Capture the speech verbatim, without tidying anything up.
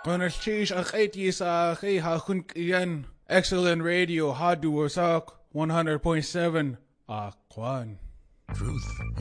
Buenos cheese ang kaiti sa kay hakun kiyan. Excellent radio, Hadu Wasak, one hundred point seven. Ah, Kwan. Truth